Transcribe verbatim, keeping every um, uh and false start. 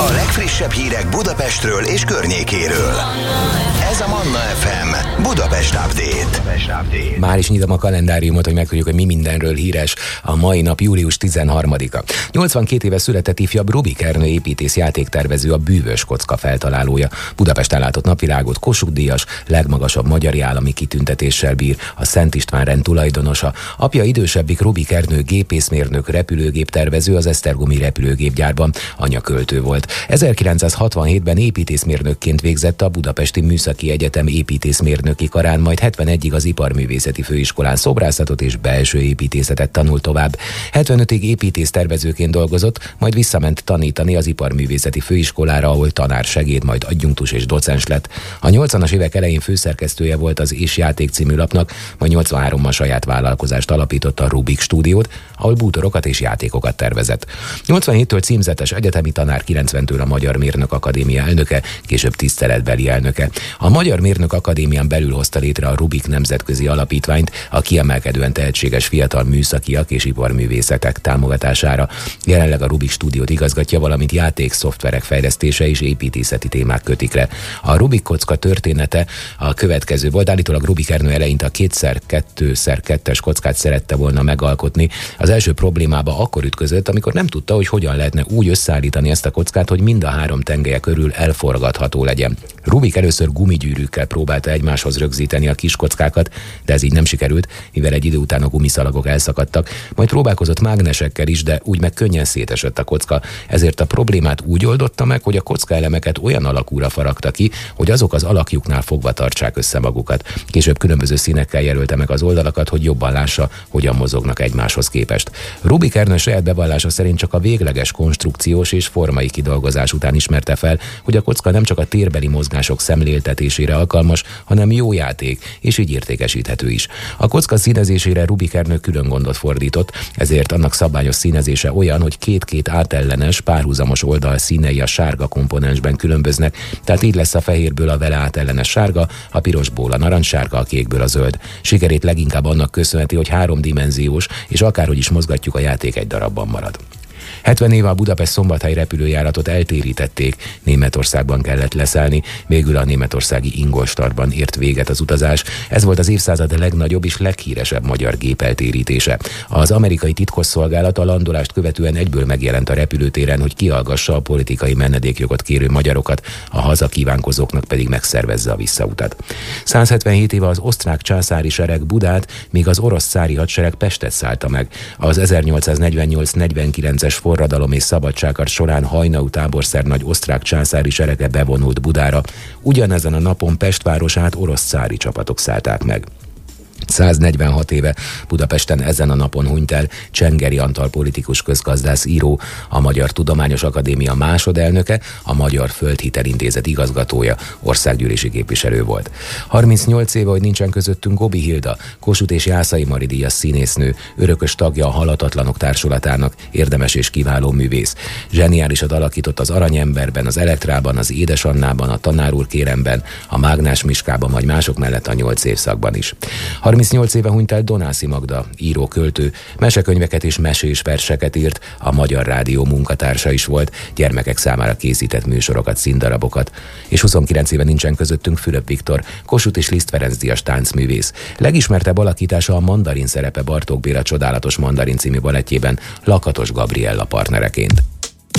A legfrissebb hírek Budapestről és környékéről. Ez a Manna ef em Budapest Update. Már is nyitom a kalendáriumot, hogy megtudjuk, hogy mi mindenről híres a mai nap, július tizenharmadika. nyolcvankét éve született ifjabb Rubik Ernő építész játéktervező, a bűvös kocka feltalálója. Budapesten látott napvilágot, Kossuth-díjas, legmagasabb magyari állami kitüntetéssel bír, a Szent István rend tulajdonosa. Apja idősebbik Rubik Ernő gépészmérnök, repülőgéptervező az Esztergomi repülőgépgyárban, anyja költő volt. ezerkilencszázhatvanhétben építészmérnökként végzett a Budapesti Műszaki Egyetem építészmérnöki karán, majd hetvenegyig az Iparművészeti Főiskolán szobrászatot és belső építészetet tanult tovább. hetvenötig építésztervezőként dolgozott, majd visszament tanítani az Iparművészeti Főiskolára, ahol tanársegéd, majd adjunktus és docens lett. A nyolcvanas évek elején főszerkesztője volt az És Játék című lapnak, majd nyolcvanháromban saját vállalkozást alapított, a Rubik Stúdiót, ahol bútorokat és játékokat tervezett. nyolcvanhéttől címzetes egyetemi tanár, kilencventől a Magyar Mérnök Akadémia elnöke, később tiszteletbeli elnöke. A Magyar Mérnök Akadémián belül hozta létre a Rubik Nemzetközi Alapítványt a kiemelkedően tehetséges fiatal műszakiak és iparművészetek támogatására. Jelenleg a Rubik Stúdiót igazgatja, valamint játék, szoftverek fejlesztése és építészeti témák kötik le. A Rubik kocka története a következő volt. Állítólag Rubik Ernő eleinte a kétszer kettőszer kettes kockát szerette volna megalkotni. Az első problémába akkor ütközött, amikor nem tudta, hogy hogyan lehetne úgy összeállítani ezt a kockát, hogy mind a három tengelye körül elforgatható legyen. Rubik először gumigyűrűkkel próbálta egymáshoz rögzíteni a kis kockákat, de ez így nem sikerült, mivel egy idő után a gumiszalagok elszakadtak. Majd próbálkozott mágnesekkel is, de úgy meg könnyen szétesett a kocka. Ezért a problémát úgy oldotta meg, hogy a kockaelemeket olyan alakúra faragta ki, hogy azok az alakjuknál fogva tartsák össze magukat. Később különböző színekkel jelölte meg az oldalakat, hogy jobban lássa, hogyan mozognak egymáshoz képest. Rubik Ernő saját bevallása szerint csak a végleges konstrukciós és formai kidolgozás után ismerte fel, hogy a kocka nem csak a térbeli mozgások szemléltetésére alkalmas, hanem jó játék, és így értékesíthető is. A kocka színezésére Rubik Ernő külön gondot fordított, ezért annak szabványos színezése olyan, hogy két-két átellenes, párhuzamos oldal színei a sárga komponensben különböznek, tehát így lesz a fehérből a vele átellenes sárga, a pirosból a narancssárga, a kékből a zöld. Sikerét leginkább annak köszönheti, hogy háromdimenziós, és akárhogy is mozgatjuk, a játék egy darabban marad. hetven éve a Budapest-Szombathely repülőjáratot eltérítették, Németországban kellett leszállni, végül a németországi Ingolstadtban ért véget az utazás. Ez volt az évszázad legnagyobb és leghíresebb magyar gépeltérítése. Az amerikai titkosszolgálat a landolást követően egyből megjelent a repülőtéren, hogy kihallgassa a politikai menedékjogot kérő magyarokat, a hazakívánkozóknak pedig megszervezze a visszautat. százhetvenhét éve az osztrák császári sereg Budát, míg az orosz cári hadsereg Pestet szállta meg. Az ezernyolcszáznegyvennyolc negyvenkilences forradalom és szabadságharc során Haynau táborszernagy osztrák császári serege bevonult Budára. Ugyanezen a napon Pest városát orosz cári csapatok szállták meg. száznegyvenhat éve Budapesten ezen a napon hunyt el Csengeri Antal politikus, közgazdász, író, a Magyar Tudományos Akadémia másodelnöke, a Magyar Földhitelintézet igazgatója, országgyűlési képviselő volt. harmincnyolc éve, hogy nincsen közöttünk Gobi Hilda, Kossuth és Jászai Mari díjas színésznő, örökös tagja a Halatatlanok Társulatának, érdemes és kiváló művész. Zseniálisat alakított az Aranyemberben, az Elektrában, az Édes Annában, a Tanár úr kéremben, a Mágnás Miskában, vagy mások mellett a Nyolc évszakban is. harmincnyolc éve hunyt el Donászi Magda, író, költő, mesekönyveket és mesés verseket írt, a Magyar Rádió munkatársa is volt, gyermekek számára készített műsorokat, színdarabokat. És huszonkilenc éve nincsen közöttünk Fülöp Viktor, Kossuth és Liszt Ferenc díjas táncművész. Legismertebb alakítása a Mandarin szerepe Bartók Béla Csodálatos Mandarin című balettjében Lakatos Gabriella partnereként.